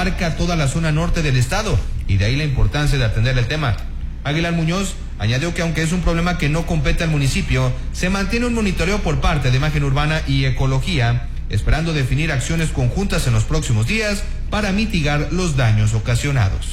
abarca toda la zona norte del estado, y de ahí la importancia de atender el tema. Aguilar Muñoz añadió que aunque es un problema que no compete al municipio, se mantiene un monitoreo por parte de Imagen Urbana y Ecología, esperando definir acciones conjuntas en los próximos días para mitigar los daños ocasionados.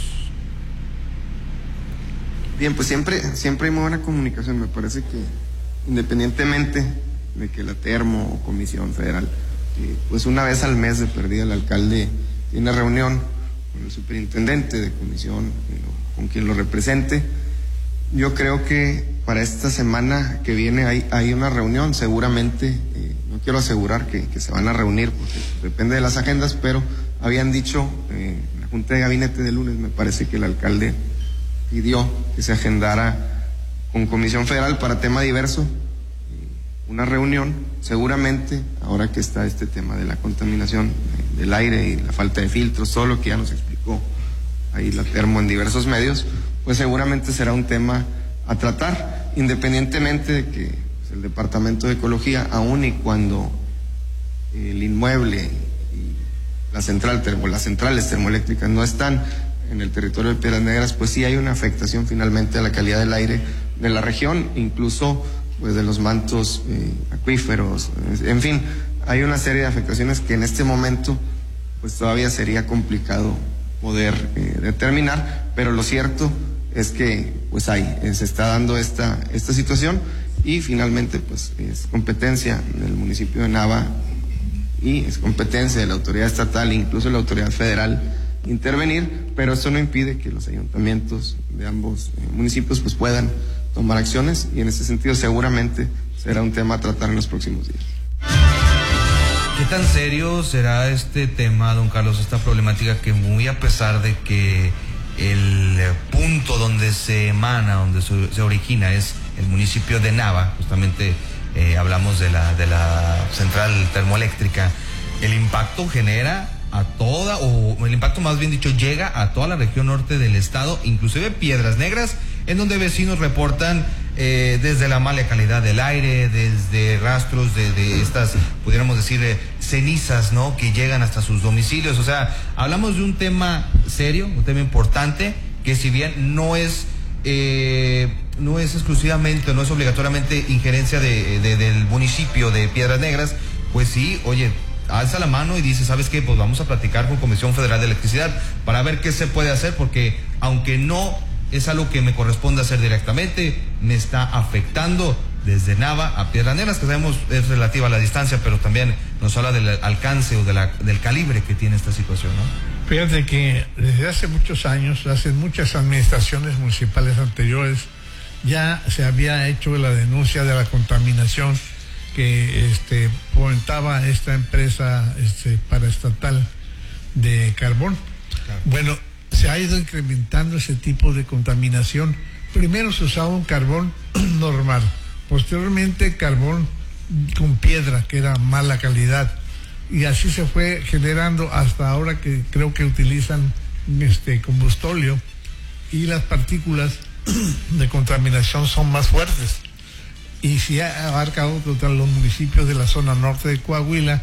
Bien, pues siempre hay muy buena comunicación. Me parece que independientemente de que la Termo o Comisión Federal, pues una vez al mes de perdida el alcalde tiene reunión con el superintendente de comisión, con quien lo represente. Yo creo que para esta semana que viene hay una reunión, seguramente, no quiero asegurar que se van a reunir, porque depende de las agendas, pero habían dicho en la Junta de Gabinete de lunes, me parece que el alcalde pidió que se agendara con Comisión Federal para tema diverso, una reunión, seguramente, ahora que está este tema de la contaminación del aire y la falta de filtros, todo lo que ya nos explicó ahí la Termo en diversos medios, pues seguramente será un tema a tratar, independientemente de que pues, el Departamento de Ecología, aun y cuando el inmueble y las centrales termoeléctricas no están en el territorio de Piedras Negras, pues sí hay una afectación finalmente a la calidad del aire de la región, incluso pues de los mantos acuíferos, en fin, hay una serie de afectaciones que en este momento pues todavía sería complicado poder determinar, pero lo cierto es que pues se está dando esta situación, y finalmente pues es competencia del municipio de Nava y es competencia de la autoridad estatal e incluso la autoridad federal intervenir, pero eso no impide que los ayuntamientos de ambos municipios pues puedan tomar acciones, y en ese sentido seguramente será un tema a tratar en los próximos días. ¿Qué tan serio será este tema, don Carlos, esta problemática que muy a pesar de que el punto donde se emana, donde se origina es el municipio de Nava, justamente hablamos de la central termoeléctrica, el impacto genera a toda, o el impacto más bien dicho llega a toda la región norte del estado, inclusive Piedras Negras, en donde vecinos reportan desde la mala calidad del aire, desde rastros de estas, pudiéramos decir, cenizas, ¿no?, que llegan hasta sus domicilios. O sea, hablamos de un tema serio, un tema importante, que si bien no es exclusivamente, no es obligatoriamente injerencia del municipio de Piedras Negras, pues sí, oye, alza la mano y dice, ¿sabes qué? Pues vamos a platicar con Comisión Federal de Electricidad para ver qué se puede hacer, porque aunque no es algo que me corresponde hacer directamente, me está afectando desde Nava a Piedras Negras, que sabemos es relativa a la distancia, pero también nos habla del alcance o del calibre que tiene esta situación, ¿no? Fíjate que desde hace muchos años, hace muchas administraciones municipales anteriores, ya se había hecho la denuncia de la contaminación que fomentaba esta empresa paraestatal de carbón. Claro. Bueno, se ha ido incrementando ese tipo de contaminación. Primero se usaba un carbón normal, posteriormente carbón con piedra, que era mala calidad, y así se fue generando hasta ahora que creo que utilizan combustóleo, y las partículas de contaminación son más fuertes. Y se ha abarcado total los municipios de la zona norte de Coahuila,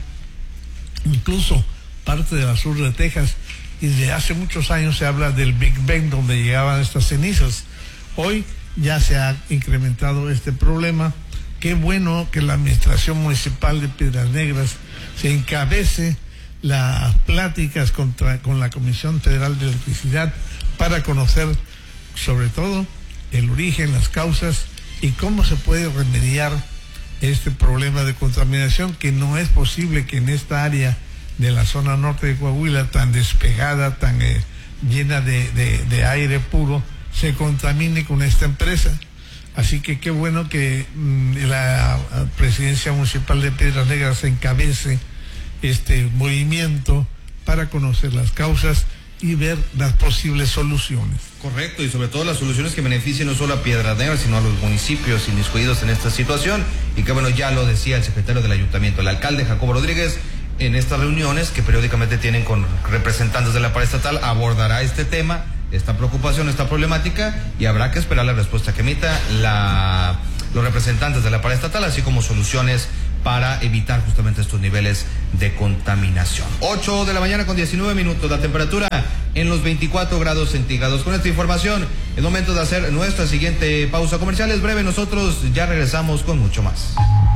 incluso parte de la sur de Texas, y desde hace muchos años se habla del Big Bang, donde llegaban estas cenizas. Hoy ya se ha incrementado este problema. Qué bueno que la administración municipal de Piedras Negras se encabece las pláticas con la Comisión Federal de Electricidad para conocer sobre todo el origen, las causas y cómo se puede remediar este problema de contaminación, que no es posible que en esta área de la zona norte de Coahuila, tan despejada, tan llena de aire puro, se contamine con esta empresa. Así que qué bueno que la presidencia municipal de Piedras Negras encabece este movimiento para conocer las causas y ver las posibles soluciones. Correcto, y sobre todo las soluciones que beneficien no solo a Piedras Negras, sino a los municipios inmiscuidos en esta situación. Y que bueno, ya lo decía el secretario del ayuntamiento, el alcalde Jacobo Rodríguez, en estas reuniones que periódicamente tienen con representantes de la paraestatal, abordará este tema, esta preocupación, esta problemática, y habrá que esperar la respuesta que emita los representantes de la paraestatal, así como soluciones para evitar justamente estos niveles de contaminación. 8 de la mañana con 19 minutos, la temperatura en los 24 grados centígrados. Con esta información es momento de hacer nuestra siguiente pausa comercial. Es breve, nosotros ya regresamos con mucho más.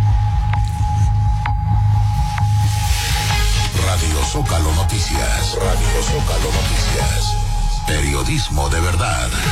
Radio Zócalo Noticias. Radio Zócalo Noticias. Periodismo de verdad.